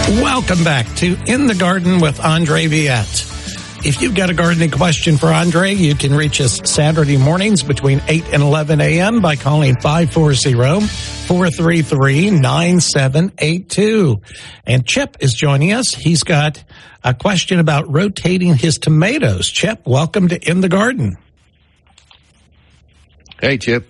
Welcome back to In the Garden with Andre Viette. If you've got a gardening question for Andre, you can reach us Saturday mornings between 8 and 11 a.m. by calling 540-433-9782. And Chip is joining us. He's got a question about rotating his tomatoes. Chip, welcome to In the Garden. Hey, Chip.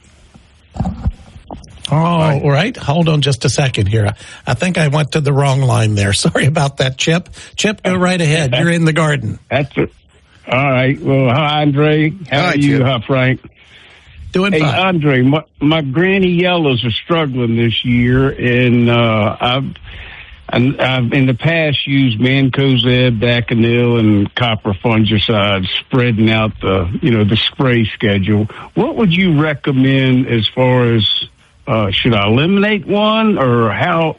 All right. Hold on just a second here. I think I went to the wrong line there. Sorry about that, Chip. Chip, go right ahead. You're in the garden. That's it. All right. Well, hi, Andre. How are you? Chip. Hi, Frank. Doing fine. Hey, Andre, my granny yellows are struggling this year, and I've in the past used Mancozeb, Daconil, and copper fungicides, spreading out the spray schedule. What would you recommend as far as should I eliminate one, or how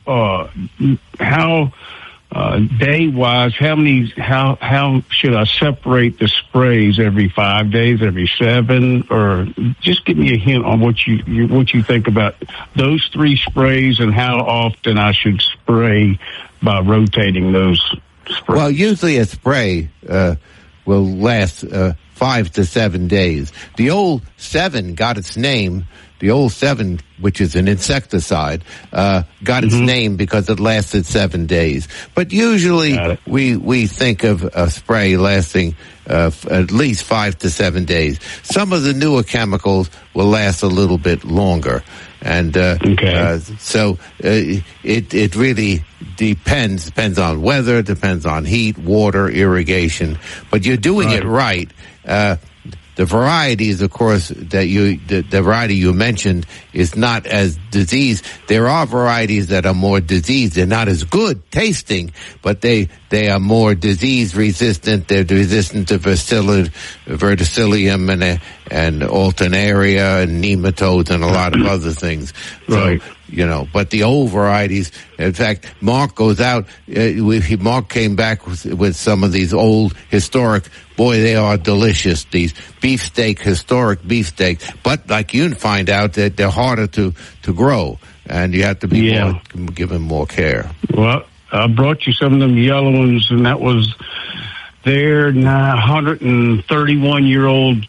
day-wise, how should I separate the sprays every 5 days, every 7, or just give me a hint on what you think about those 3 sprays and how often I should spray by rotating those sprays. Well, usually a spray will last 5 to 7 days. The old 7 got its name. The old 7, which is an insecticide, got its name because it lasted 7 days. But usually we think of a spray lasting at least 5 to 7 days. Some of the newer chemicals will last a little bit longer. And so it really depends on weather, depends on heat, water, irrigation. But you're doing it right. The varieties, of course, the variety you mentioned is not as diseased. There are varieties that are more diseased. They're not as good tasting, but they are more disease resistant. They're resistant to verticillium and alternaria and nematodes and a lot of other things. Right. So, but the old varieties, in fact, Mark goes out, Mark came back with some of these old historic, boy, they are delicious, these historic beefsteaks, but like you find out that they're harder to grow, and you have to be give them more care. Well, I brought you some of them yellow ones, and that was their 131-year-old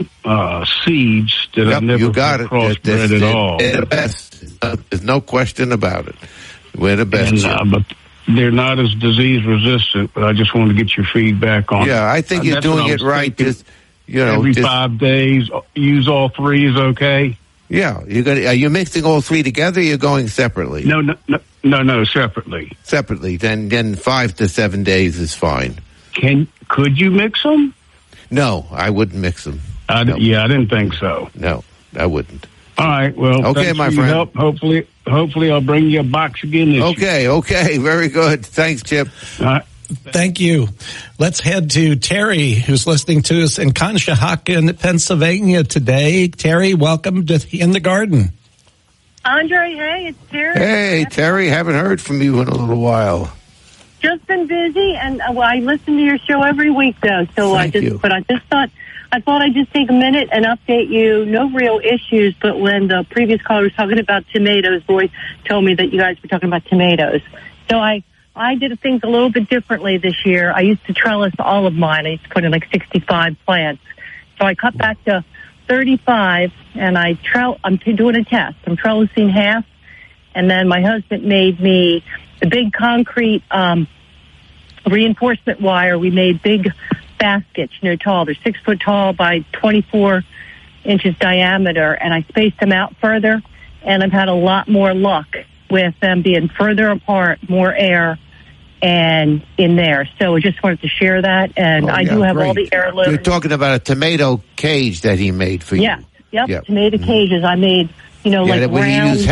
seeds that I've never crossbred at all. They're the best. There's no question about it. We're the best. But they're not as disease resistant, but I just wanted to get your feedback on it. Yeah, I think you're doing it right. Just, every 5 days, use all 3 is okay? Yeah. Are you mixing all 3 together, or you're going separately? No, separately. Separately. Then 5 to 7 days is fine. Could you mix them? No, I wouldn't mix them. No. Yeah, I didn't think so. No, I wouldn't. All right, well, okay, thanks my for friend. Your help. Hopefully I'll bring you a box again this year. Okay, very good. Thanks, Chip. All right. Thank you. Let's head to Terry, who's listening to us in Conshohocken, Pennsylvania today. Terry, welcome to In the Garden. Andre, hey, it's Terry. Hey, Terry, haven't heard from you in a little while. Just been busy, and I listen to your show every week, though. So I thought I'd just take a minute and update you. No real issues, but when the previous caller was talking about tomatoes, Roy told me that you guys were talking about tomatoes. So I did things a little bit differently this year. I used to trellis all of mine. I used to put in like 65 plants. So I cut back to 35, and I'm doing a test. I'm trellising half, and then my husband made me the big concrete reinforcement wire. We made big baskets, tall. They're 6 foot tall by 24 inches diameter, and I spaced them out further, and I've had a lot more luck with them being further apart, more air, and in there. So I just wanted to share that, and I do have all the heirlooms. You're talking about a tomato cage that he made for you. Yeah, yep. Tomato cages. I made, like round.